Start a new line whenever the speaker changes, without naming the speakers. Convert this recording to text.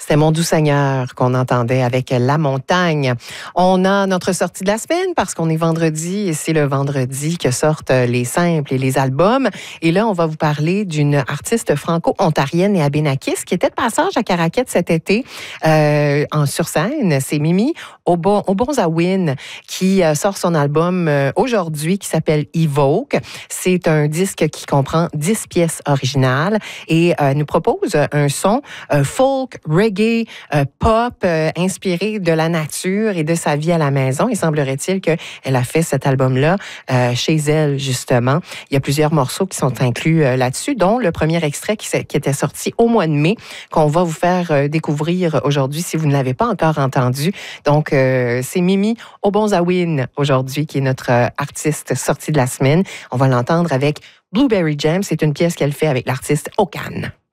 C'était Mon doux Seigneur qu'on entendait avec La Montagne. On a notre sortie de la semaine parce qu'on est vendredi et c'est le vendredi que sortent les simples et les albums. Et là, on va vous parler d'une artiste franco-ontarienne et abénakiste qui était de passage à Caraquette cet été sur scène. C'est Mimi Obonzawin qui sort son album aujourd'hui qui s'appelle Evoke. C'est un disque qui comprend 10 pièces originales et nous propose un son folk, reggae, pop, inspiré de la nature et de sa vie à la maison. Il semblerait-il qu'elle a fait cet album-là chez elle, justement. Il y a plusieurs morceaux qui sont inclus là-dessus, dont le premier extrait qui était sorti au mois de mai, qu'on va vous faire découvrir aujourd'hui si vous ne l'avez pas encore entendu. Donc, c'est Mimi Obonzawin aujourd'hui qui est notre artiste sortie de la semaine. On va l'entendre avec Blueberry Jam. C'est une pièce qu'elle fait avec l'artiste Okan.